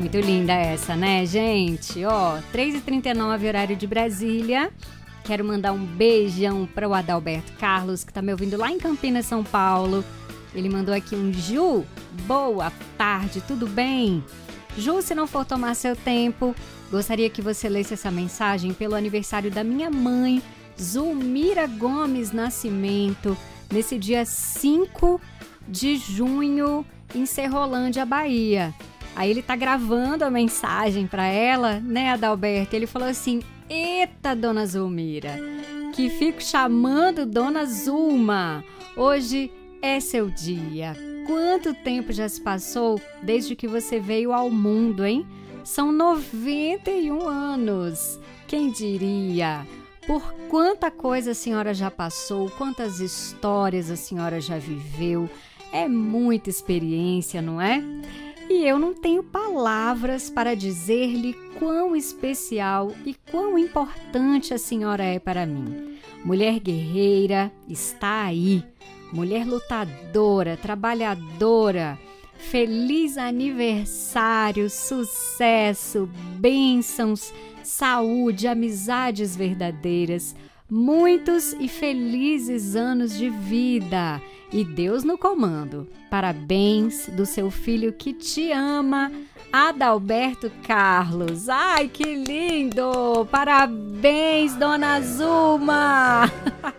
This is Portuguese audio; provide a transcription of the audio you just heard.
Muito linda essa, né, gente? Ó, 3h39, horário de Brasília. Quero mandar um beijão para o Adalberto Carlos, que tá me ouvindo lá em Campinas, São Paulo. Ele mandou aqui um Ju, boa tarde, tudo bem? Ju, se não for tomar seu tempo, gostaria que você lesse essa mensagem pelo aniversário da minha mãe, Zulmira Gomes Nascimento, nesse dia 5 de junho, em Serrolândia, Bahia. Aí ele tá gravando a mensagem para ela, né, Adalberto? Ele falou assim: eita, dona Zulmira, que fico chamando dona Zulma. Hoje é seu dia. Quanto tempo já se passou desde que você veio ao mundo, hein? São 91 anos. Quem diria? Por quanta coisa a senhora já passou, quantas histórias a senhora já viveu. É muita experiência, não é? E eu não tenho palavras para dizer-lhe quão especial e quão importante a senhora é para mim. Mulher guerreira, está aí. Mulher lutadora, trabalhadora. Feliz aniversário, sucesso, bênçãos, saúde, amizades verdadeiras. Muitos e felizes anos de vida e Deus no comando. Parabéns do seu filho que te ama, Adalberto Carlos. Ai, que lindo! Parabéns, dona Zulma!